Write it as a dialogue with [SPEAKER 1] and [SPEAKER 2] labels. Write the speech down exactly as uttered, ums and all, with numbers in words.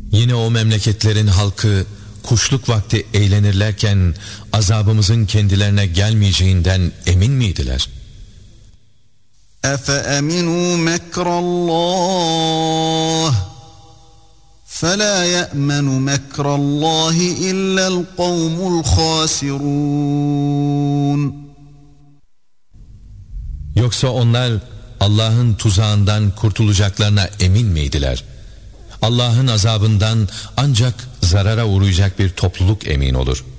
[SPEAKER 1] Yine o memleketlerin halkı kuşluk vakti eğlenirlerken azabımızın kendilerine gelmeyeceğinden emin miydiler?
[SPEAKER 2] اَفَأَمِنُوا مَكْرَ اللّٰهِ فَلَا يَأْمَنُ مَكْرَ اللّٰهِ إِلَّا الْقَوْمُ الْخَاسِرُونَ.
[SPEAKER 1] Yoksa onlar Allah'ın tuzağından kurtulacaklarına emin miydiler? Allah'ın azabından ancak zarara uğrayacak bir topluluk emin olur.